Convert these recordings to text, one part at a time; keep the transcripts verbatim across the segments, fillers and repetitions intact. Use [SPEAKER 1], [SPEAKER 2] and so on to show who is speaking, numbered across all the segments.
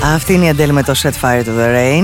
[SPEAKER 1] Αυτή είναι η Adele με το Set Fire to the Rain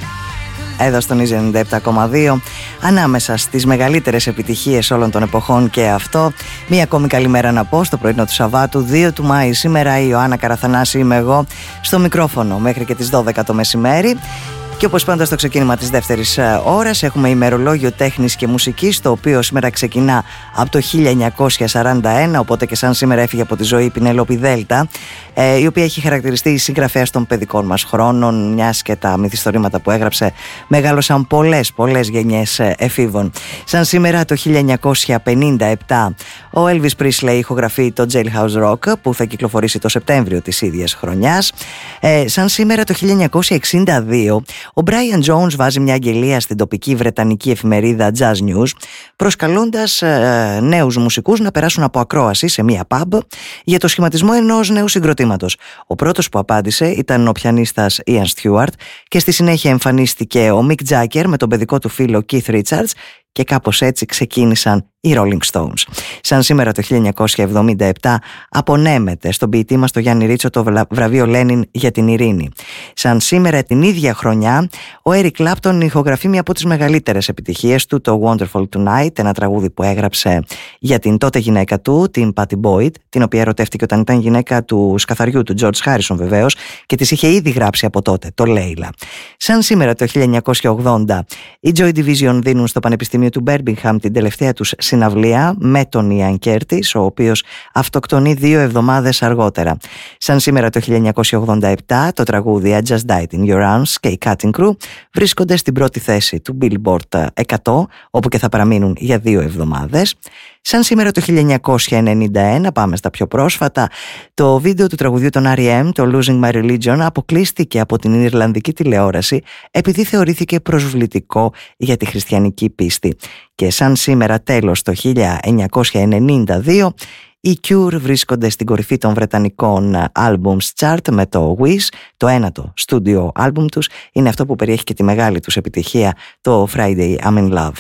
[SPEAKER 1] εδώ στον Easy ενενήντα επτά κόμμα δύο. Ανάμεσα στις μεγαλύτερες επιτυχίες όλων των εποχών και αυτό. Μία ακόμη καλημέρα να πω στο πρωινό του Σαββάτου, δύο του Μάη. Σήμερα η Ιωάννα Καραθανάση είμαι εγώ στο μικρόφωνο μέχρι και τις δώδεκα το μεσημέρι. Και όπως πάντα στο ξεκίνημα της δεύτερης ώρας έχουμε ημερολόγιο τέχνης και μουσικής, το οποίο σήμερα ξεκινά από το χίλια εννιακόσια σαράντα ένα, οπότε και σαν σήμερα έφυγε από τη ζωή η Πινέλοπη Δέλτα, ε, η οποία έχει χαρακτηριστεί η συγγραφέας των παιδικών μας χρόνων, μιας και τα μυθιστορήματα που έγραψε μεγάλωσαν πολλές πολλές γενιές εφήβων. Σαν σήμερα το χίλια εννιακόσια πενήντα επτά ο Elvis Presley ηχογραφεί το Jailhouse Rock, που θα κυκλοφορήσει το Σεπτέμβριο της ίδιας χρονιάς. Ε, σαν σήμερα το χίλια εννιακόσια εξήντα δύο ο Brian Jones βάζει μια αγγελία στην τοπική βρετανική εφημερίδα Jazz News, προσκαλώντας ε, νέους μουσικούς να περάσουν από ακρόαση σε μια pub για το σχηματισμό ενός νέου συγκροτήματος. Ο πρώτος που απάντησε ήταν ο πιανίστας Ian Stewart και στη συνέχεια εμφανίστηκε ο Mick Jagger με τον παιδικό του φίλο Keith Richards και κάπως έτσι ξεκίνησαν οι Rolling Stones. Σαν σήμερα το χίλια εννιακόσια εβδομήντα επτά απονέμεται στον ποιητή μας το Γιάννη Ρίτσο το βραβείο Λένιν για την ειρήνη. Σαν σήμερα την ίδια χρονιά ο Eric Clapton ηχογραφεί μια από τις μεγαλύτερες επιτυχίες του, το Wonderful Tonight, ένα τραγούδι που έγραψε για την τότε γυναίκα του, την Pattie Boyd, την οποία ερωτεύτηκε όταν ήταν γυναίκα του σκαθαριού του George Harrison βεβαίως, και της είχε ήδη γράψει από τότε, το Λέιλα. Σαν σήμερα το χίλια εννιακόσια ογδόντα οι Joy Division δίνουν στο Πανεπιστήμιο του Birmingham την τελευταία τους συναυλία με τον Ιαν Κέρτις, ο οποίος αυτοκτονεί δύο εβδομάδες αργότερα. Σαν σήμερα το χίλια εννιακόσια ογδόντα επτά το τραγούδι I Just Died in Your Arms και η Cutting Crew βρίσκονται στην πρώτη θέση του Billboard εκατό, όπου και θα παραμείνουν για δύο εβδομάδες. Σαν σήμερα το χίλια εννιακόσια ενενήντα ένα, πάμε στα πιο πρόσφατα, το βίντεο του τραγουδιού των αρ ι εμ, το Losing My Religion, αποκλείστηκε από την Ιρλανδική τηλεόραση επειδή θεωρήθηκε προσβλητικό για τη χριστιανική πίστη. Και σαν σήμερα τέλος το χίλια εννιακόσια ενενήντα δύο, οι Cure βρίσκονται στην κορυφή των βρετανικών albums chart με το Wish, το ένατο στούντιο album τους. Είναι αυτό που περιέχει και τη μεγάλη τους επιτυχία, το Friday I'm in Love.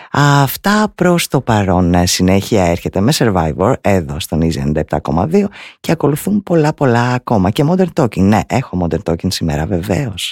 [SPEAKER 1] Αυτά προς το παρόν. Συνέχεια έρχεται με Survivor εδώ στον Easy ενενήντα επτά κόμμα δύο και ακολουθούν πολλά πολλά ακόμα. Και Modern Talking, ναι, έχω Modern Talking σήμερα βεβαίως.